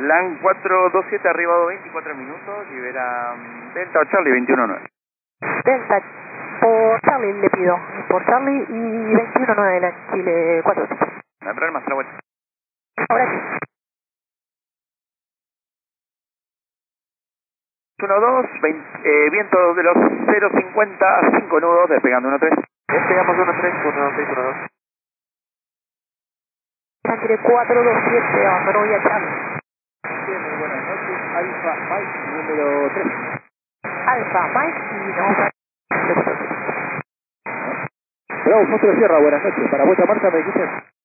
LAN 427 arribado 24 minutos, libera Delta o Charlie 21-9. Delta, por Charlie le pido, por Charlie y 21-9 LAN Chile 427. No hay problema, hasta la vuelta. Ahora sí. 1-2, viento de los 050 a 5 nudos, despegando 1-3. Despegamos 1-3, 1-6, 1-2. LAN Chile 427, abandonó vía Charlie. Muy buenas noches, Alfa Mike número 3. Alfa, Mike y no. Bravo, Foster Sierra, buenas noches. Para vuestra marca me dijiste.